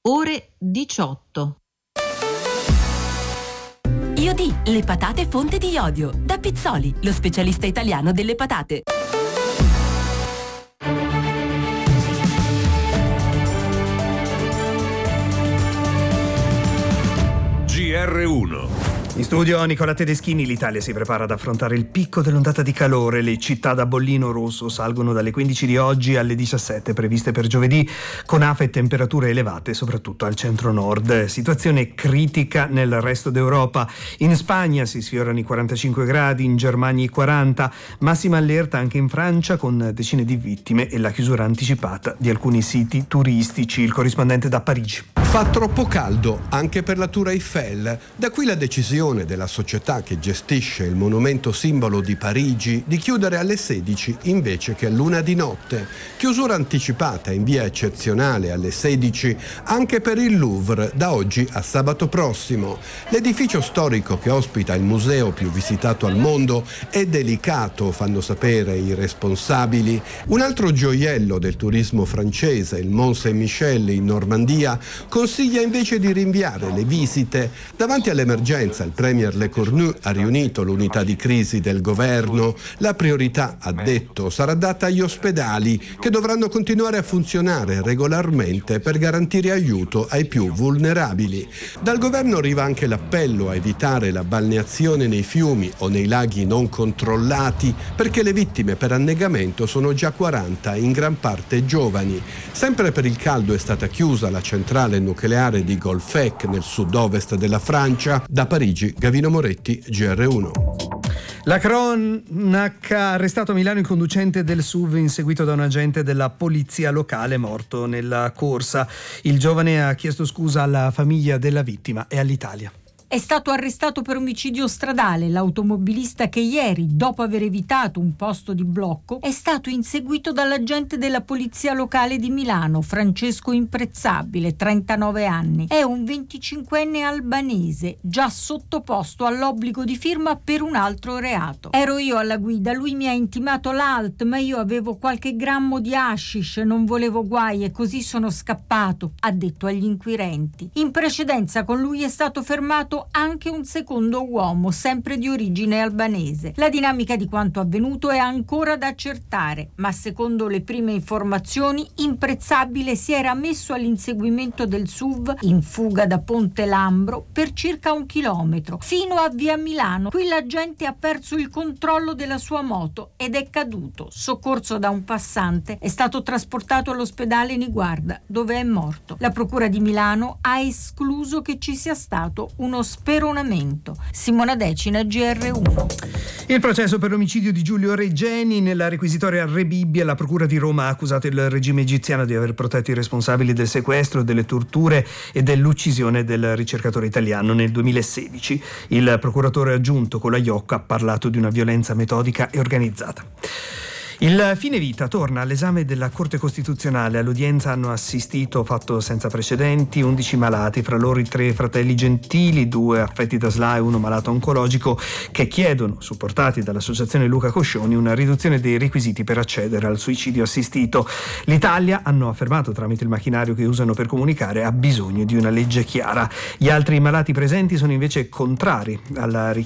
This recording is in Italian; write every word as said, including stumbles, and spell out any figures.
ore diciotto. Iodi, le patate fonte di iodio. Da Pizzoli, lo specialista italiano delle patate. G R uno. In studio Nicola Tedeschini. L'Italia si prepara ad affrontare il picco dell'ondata di calore. Le città da bollino rosso salgono dalle quindici di oggi alle diciassette previste per giovedì, con afe e temperature elevate soprattutto al centro-nord. Situazione critica nel resto d'Europa. In Spagna si sfiorano i quarantacinque gradi, in Germania i quaranta, massima allerta anche in Francia con decine di vittime e la chiusura anticipata di alcuni siti turistici. Il corrispondente da Parigi. Fa troppo caldo anche per la Tour Eiffel, da qui la decisione della società che gestisce il monumento simbolo di Parigi di chiudere alle sedici invece che a luna di notte. Chiusura anticipata in via eccezionale alle sedici anche per il Louvre da oggi a sabato prossimo. L'edificio storico che ospita il museo più visitato al mondo è delicato, fanno sapere i responsabili. Un altro gioiello del turismo francese, il Mont Saint-Michel in Normandia, consiglia invece di rinviare le visite. Davanti all'emergenza il premier Le Cornu ha riunito l'unità di crisi del governo. La priorità, ha detto, sarà data agli ospedali che dovranno continuare a funzionare regolarmente per garantire aiuto ai più vulnerabili. Dal governo arriva anche l'appello a evitare la balneazione nei fiumi o nei laghi non controllati perché le vittime per annegamento sono già quaranta, in gran parte giovani. Sempre per il caldo è stata chiusa la centrale nucleare di Golfech nel sud-ovest della Francia. Da Parigi, Gavino Moretti, G R uno. La cronaca: arrestato a Milano il conducente del S U V inseguito da un agente della polizia locale morto nella corsa. Il giovane ha chiesto scusa alla famiglia della vittima e all'Italia. È stato arrestato per omicidio stradale l'automobilista che ieri, dopo aver evitato un posto di blocco, è stato inseguito dall'agente della polizia locale di Milano, Francesco Imprezzabile, trentanove anni. È un venticinquenne albanese, già sottoposto all'obbligo di firma per un altro reato. Ero io alla guida, lui mi ha intimato l'alt, ma io avevo qualche grammo di hashish, non volevo guai e così sono scappato, ha detto agli inquirenti. In precedenza con lui è stato fermato anche un secondo uomo, sempre di origine albanese. La dinamica di quanto avvenuto è ancora da accertare, ma secondo le prime informazioni Imprezzabile si era messo all'inseguimento del S U V in fuga da Ponte Lambro per circa un chilometro fino a via Milano. Qui l'agente ha perso il controllo della sua moto ed è caduto. Soccorso da un passante, è stato trasportato all'ospedale Niguarda, dove è morto. La procura di Milano ha escluso che ci sia stato uno speronamento. Simona Decina, G R uno. Il processo per l'omicidio di Giulio Regeni. Nella requisitoria Re Bibbia la procura di Roma ha accusato il regime egiziano di aver protetto i responsabili del sequestro, delle torture e dell'uccisione del ricercatore italiano nel duemilasedici. Il procuratore aggiunto Colaiocco ha parlato di una violenza metodica e organizzata. Il fine vita torna all'esame della Corte Costituzionale. All'udienza hanno assistito, fatto senza precedenti, undici malati, fra loro i tre fratelli Gentili, due affetti da S L A e uno malato oncologico, che chiedono, supportati dall'associazione Luca Coscioni, una riduzione dei requisiti per accedere al suicidio assistito. L'Italia, hanno affermato tramite il macchinario che usano per comunicare, ha bisogno di una legge chiara. Gli altri malati presenti sono invece contrari alla richiesta